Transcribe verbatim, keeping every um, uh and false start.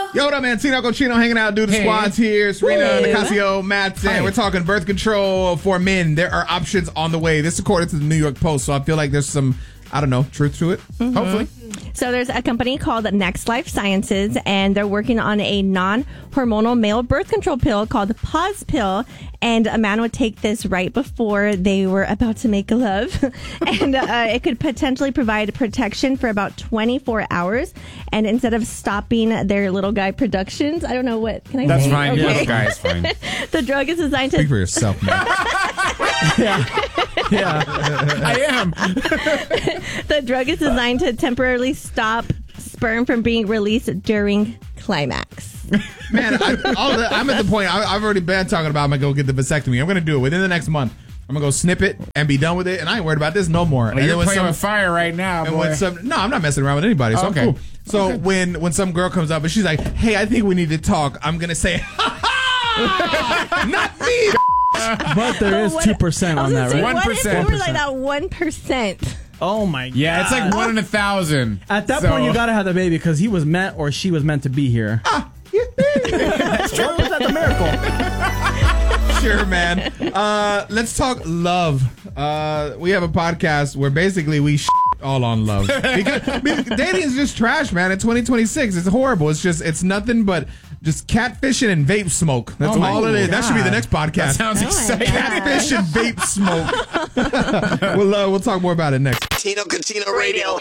Yo, what up, man? Tino Cochino hanging out, do the Hey. squads here. Serena, Hey. Nicasio, Matt, and Hi. we're talking birth control for men. There are options on the way. This is according to the New York Post, so I feel like there's some, I don't know, truth to it. Mm-hmm. Hopefully. So there's a company called Next Life Sciences, and they're working on a non-hormonal male birth control pill called the Pause Pill. And a man would take this right before they were about to make love. and uh, it could potentially provide protection for about twenty-four hours. And instead of stopping their little guy productions, I don't know what, can I That's say? fine. Okay. Little guy is fine. The drug is designed to... Speak for yourself, man. Yeah. I am. The drug is designed to temporarily stop sperm from being released during climax. Man, I, all the, I'm at the point, I, I've already been talking about I'm going to go get the vasectomy. I'm going to do it within the next month. I'm going to go snip it and be done with it, and I ain't worried about this no more. Well, and you're when playing some- with fire right now, And boy. when some, no, I'm not messing around with anybody, so Okay. I'm cool. So when when some girl comes up and she's like, "Hey, I think we need to talk," I'm gonna say, "Ha ha! Not me." But there is What- two percent I was on gonna that, say, right? What if one percent. we were like that one percent? Oh my god. Yeah, it's like one in a thousand. At that So- point, you gotta have the baby because he was meant or she was meant to be here. That's true. That's a miracle. Sure, man. Uh, let's talk love. Uh, we have a podcast where basically we sh- all on love. Because, because dating is just trash, man. In twenty twenty-six, it's horrible. It's just, it's nothing but just catfishing and vape smoke. That's Oh my all it is. That should be the God. next podcast. That sounds Oh my exciting. God. Catfish and vape smoke. we'll, uh, we'll talk more about it next. Tino Contino Radio.